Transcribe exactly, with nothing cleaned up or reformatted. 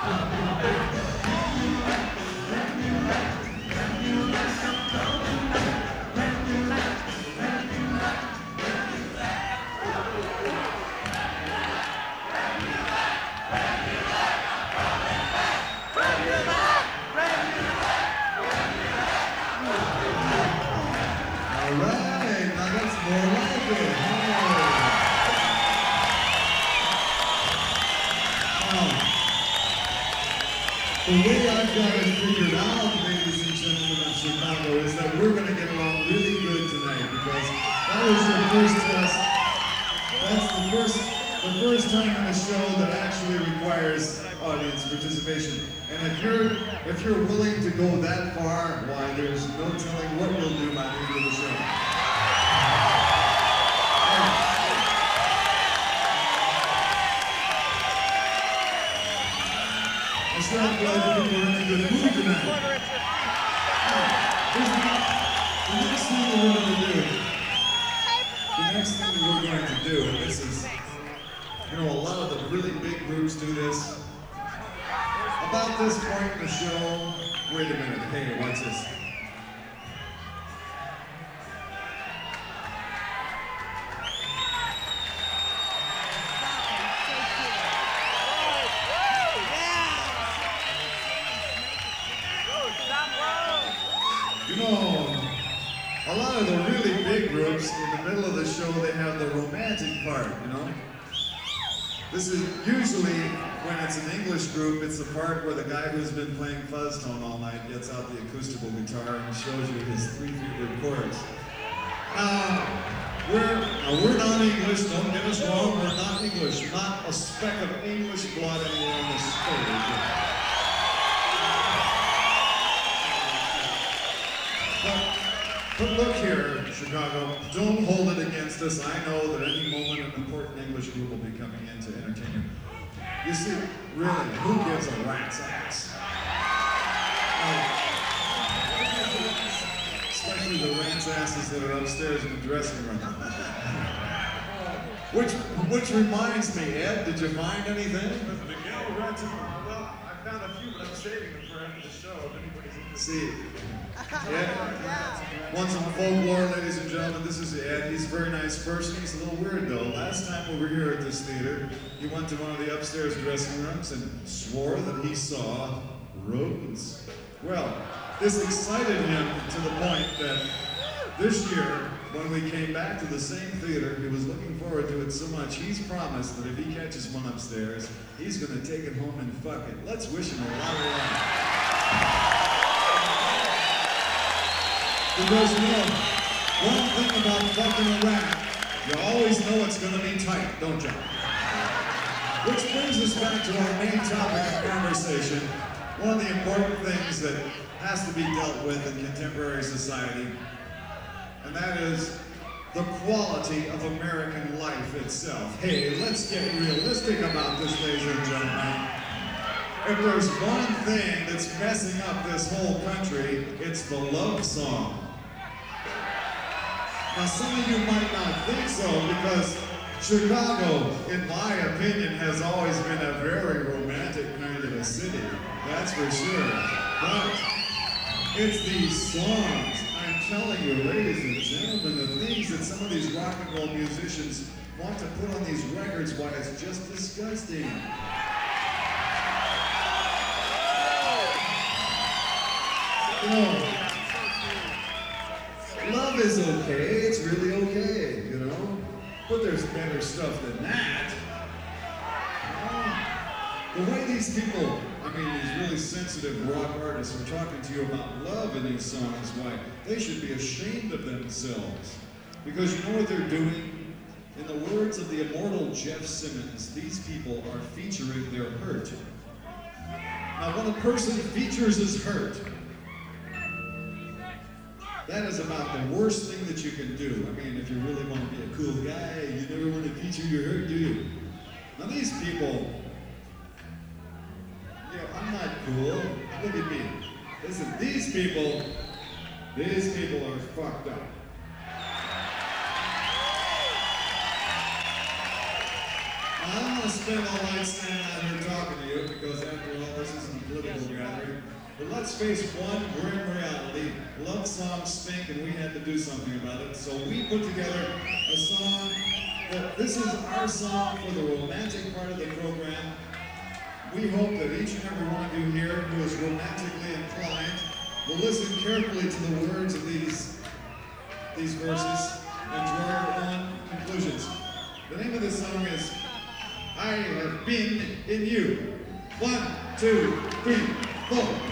The way I've got it figured out, ladies and gentlemen of Chicago, is that we're going to get along really good tonight because that was your first test. That's the first, the first time in a show that actually requires audience participation. And if you're, if you're willing to go that far, why, there's no telling what we'll do by the end of the show. I'm so glad that people are in a good mood tonight. The next thing that we're going to do, the next thing that we're going to do, and this is, you know, a lot of the really big groups do this. About this point in the show, wait a minute, hey, watch this. You know, a lot of the really big groups, in the middle of the show, they have the romantic part, you know? This is usually, when it's an English group, it's the part where the guy who's been playing fuzz tone all night gets out the acoustical guitar and shows you his three favorite chords. Now, we're, now we're not English, don't get us wrong, we're not English. Not a speck of English blood anywhere on the stage. But look here, Chicago, don't hold it against us. I know that any moment an important English group will be coming in to entertain you. You see, really, who gives a rat's ass? Uh, especially the rat's asses that are upstairs in the dressing room. which, which reminds me, Ed, did you find anything? Miguel rats in, well, I found a few, but I'm saving them for after the show if anybody's interested. See. Yeah. Want some folklore, ladies and gentlemen? This is Ed. He's a very nice person. He's a little weird, though. Last time we were here at this theater, he went to one of the upstairs dressing rooms and swore that he saw rodents. Well, this excited him to the point that this year, when we came back to the same theater, he was looking forward to it so much, he's promised that if he catches one upstairs, he's going to take it home and fuck it. Let's wish him a lot of luck. Because, you know, one thing about fucking a rat, you always know it's going to be tight, don't you? Which brings us back to our main topic of conversation, one of the important things that has to be dealt with in contemporary society, and that is the quality of American life itself. Hey, let's get realistic about this, ladies and gentlemen. If there's one thing that's messing up this whole country, it's the love song. Now, some of you might not think so because Chicago, in my opinion, has always been a very romantic kind of a city. That's for sure. But it's these songs. I'm telling you, ladies and gentlemen, the things that some of these rock and roll musicians want to put on these records, why, it's just disgusting. You know, love is okay, it's really okay, you know? But there's better stuff than that. You know? The way these people, I mean, these really sensitive rock artists are talking to you about love in these songs, why, they should be ashamed of themselves. Because you know what they're doing? In the words of the immortal Jeff Simmons, these people are featuring their hurt. Now, when a person features his hurt, that is about the worst thing that you can do. I mean, if you really want to be a cool guy, you never want to feature your hurt, do you? Now these people, you know, I'm not cool. Look at me. Listen, these people, these people are fucked up. Now, I'm going to spend all night standing out here talking to you because after all, But let's face one grim reality. Love songs stink and we had to do something about it. So we put together a song that this is our song for the romantic part of the program. We hope that each and every one of you here who is romantically inclined will listen carefully to the words of these, these verses and draw your own conclusions. The name of this song is I Have Been in You. One, two, three, four.